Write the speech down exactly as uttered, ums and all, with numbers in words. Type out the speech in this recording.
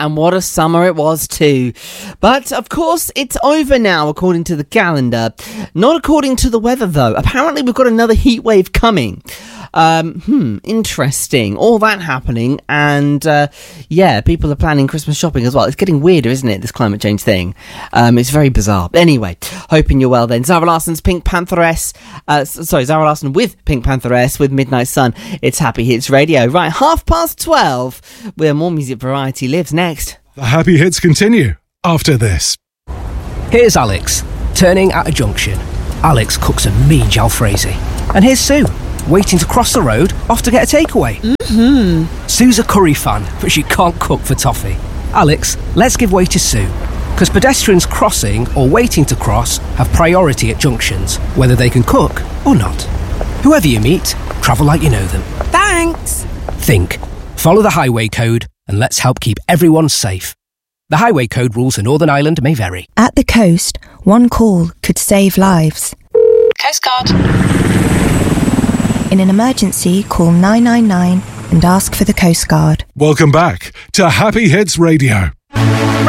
And what a summer it was too. But of course it's over now according to the calendar. Not according to the weather though. Apparently we've got another heat wave coming. Um, hmm, interesting. All that happening, and uh, yeah, people are planning Christmas shopping as well. It's getting weirder, isn't it, this climate change thing? Um, it's very bizarre. Anyway, hoping you're well then. Zara Larsson's Pink Pantheress, uh, sorry, Zara Larsson with Pink Pantheress with Midnight Sun. It's Happy Hits Radio. Right, half past twelve, where more music variety lives next. The Happy Hits continue after this. Here's Alex, turning at a junction. Alex cooks a mean jalfrezi. And here's Sue, waiting to cross the road, off to get a takeaway. Mm-hmm. Sue's a curry fan, but she can't cook for toffee. Alex, let's give way to Sue, because pedestrians crossing or waiting to cross have priority at junctions, whether they can cook or not. Whoever you meet, travel like you know them. Thanks. Think, follow the highway code, and let's help keep everyone safe. The highway code rules for Northern Ireland may vary. At the coast, one call could save lives. Coast Guard. In an emergency, call nine nine nine and ask for the Coast Guard. Welcome back to Happy Hits Radio.